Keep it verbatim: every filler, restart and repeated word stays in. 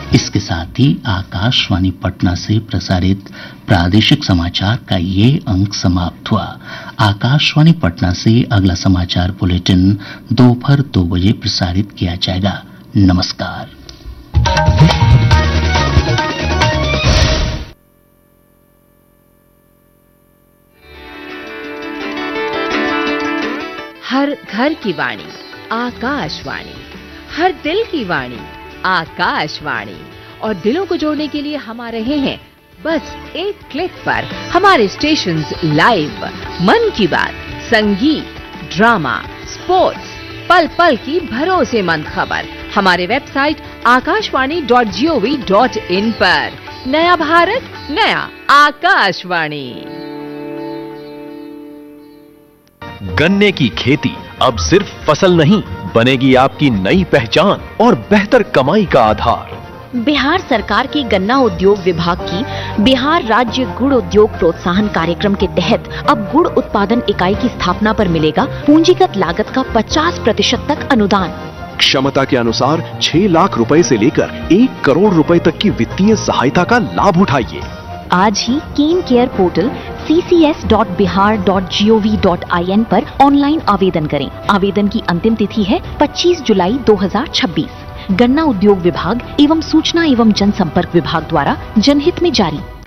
इसके साथ ही आकाशवाणी पटना से प्रसारित प्रादेशिक समाचार का ये अंक समाप्त हुआ। आकाशवाणी पटना से अगला समाचार बुलेटिन दोपहर दो बजे प्रसारित किया जाएगा। नमस्कार। हर घर की वाणी आकाशवाणी, हर दिल की वाणी आकाशवाणी, और दिलों को जोड़ने के लिए हम आ रहे हैं बस एक क्लिक पर। हमारे स्टेशंस लाइव, मन की बात, संगीत, ड्रामा, स्पोर्ट्स, पल पल की भरोसेमंद खबर हमारे website Akashvani dot G O V dot in पर। नया भारत, नया आकाशवाणी। गन्ने की खेती अब सिर्फ फसल नहीं बनेगी आपकी नई पहचान और बेहतर कमाई का आधार। बिहार सरकार की गन्ना उद्योग विभाग की बिहार राज्य गुड़ उद्योग प्रोत्साहन कार्यक्रम के तहत अब गुड़ उत्पादन इकाई की स्थापना पर मिलेगा पूंजीगत लागत का पचास प्रतिशत तक अनुदान। क्षमता के अनुसार छह लाख रुपए से लेकर एक करोड़ रुपए तक की वित्तीय सहायता का लाभ उठाइए। आज ही केन care portal C C S dot Bihar dot G O V dot I N पर ऑनलाइन आवेदन करें। आवेदन की अंतिम तिथि है पच्चीस जुलाई दो हजार छब्बीस। गन्ना उद्योग विभाग एवं सूचना एवं जनसंपर्क विभाग द्वारा जनहित में जारी।